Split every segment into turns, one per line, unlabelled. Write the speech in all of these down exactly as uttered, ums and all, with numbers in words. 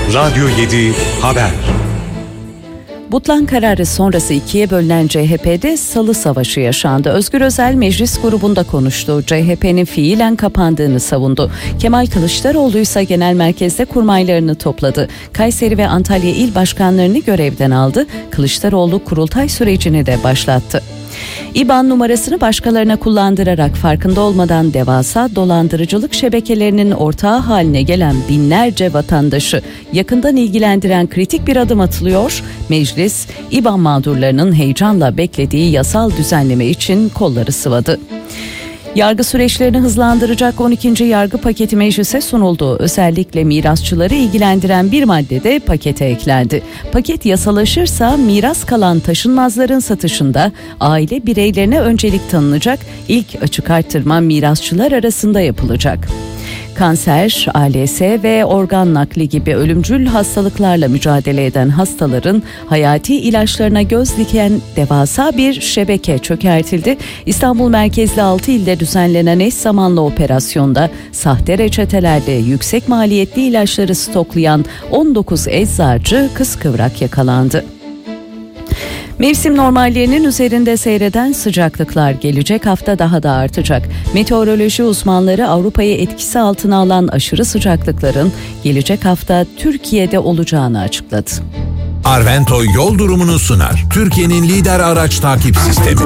Radyo yedi Haber.
Butlan kararı sonrası ikiye bölünen C H P'de salı savaşı yaşandı. Özgür Özel meclis grubunda konuştu. C H P'nin fiilen kapandığını savundu. Kemal Kılıçdaroğlu ise genel merkezde kurmaylarını topladı. Kayseri ve Antalya il başkanlarını görevden aldı. Kılıçdaroğlu kurultay sürecini de başlattı. İBAN numarasını başkalarına kullandırarak farkında olmadan devasa dolandırıcılık şebekelerinin ortağı haline gelen binlerce vatandaşı yakından ilgilendiren kritik bir adım atılıyor. Meclis, İBAN mağdurlarının heyecanla beklediği yasal düzenleme için kolları sıvadı. Yargı süreçlerini hızlandıracak on ikinci yargı paketi meclise sunuldu. Özellikle mirasçıları ilgilendiren bir madde de pakete eklendi. Paket yasalaşırsa miras kalan taşınmazların satışında aile bireylerine öncelik tanınacak, ilk açık artırma mirasçılar arasında yapılacak. Kanser, A L S ve organ nakli gibi ölümcül hastalıklarla mücadele eden hastaların hayati ilaçlarına göz diken devasa bir şebeke çökertildi. İstanbul merkezli altı ilde düzenlenen eş zamanlı operasyonda sahte reçetelerle yüksek maliyetli ilaçları stoklayan on dokuz eczacı kıskıvrak yakalandı. Mevsim normallerinin üzerinde seyreden sıcaklıklar gelecek hafta daha da artacak. Meteoroloji uzmanları Avrupa'yı etkisi altına alan aşırı sıcaklıkların gelecek hafta Türkiye'de olacağını açıkladı.
Arvento yol durumunu sunar. Türkiye'nin lider araç takip sistemi.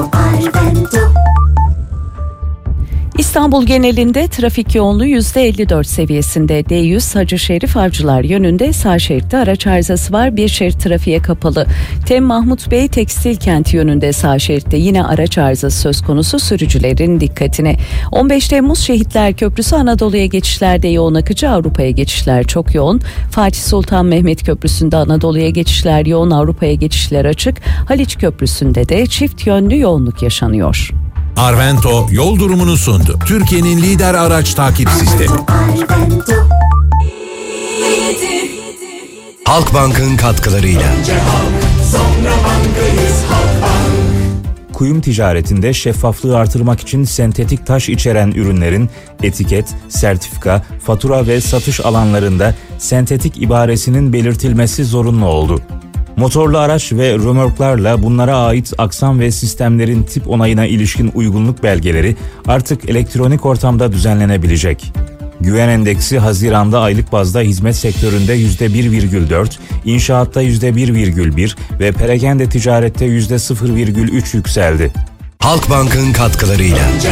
İstanbul genelinde trafik yoğunluğu yüzde elli dört seviyesinde. D yüz Hacı Şerif Avcılar yönünde sağ şeritte araç arızası var. Bir şerit trafiğe kapalı. Tem Mahmut Bey Tekstil Kenti yönünde sağ şeritte yine araç arızası söz konusu, sürücülerin dikkatine. on beş Temmuz Şehitler Köprüsü Anadolu'ya geçişlerde yoğun akıcı, Avrupa'ya geçişler çok yoğun. Fatih Sultan Mehmet Köprüsü'nde Anadolu'ya geçişler yoğun, Avrupa'ya geçişler açık. Haliç Köprüsü'nde de çift yönlü yoğunluk yaşanıyor.
Arvento yol durumunu sundu. Türkiye'nin lider araç takip sistemi.
Halkbank'ın katkılarıyla.
Kuyum ticaretinde şeffaflığı artırmak için sentetik taş içeren ürünlerin etiket, sertifika, fatura ve satış alanlarında sentetik ibaresinin belirtilmesi zorunlu oldu. Motorlu araç ve römorklarla bunlara ait aksam ve sistemlerin tip onayına ilişkin uygunluk belgeleri artık elektronik ortamda düzenlenebilecek. Güven endeksi Haziran'da aylık bazda hizmet sektöründe yüzde bir virgül dört, inşaatta yüzde bir virgül bir ve perakende ticarette yüzde sıfır virgül üç yükseldi.
Halkbank'ın katkılarıyla.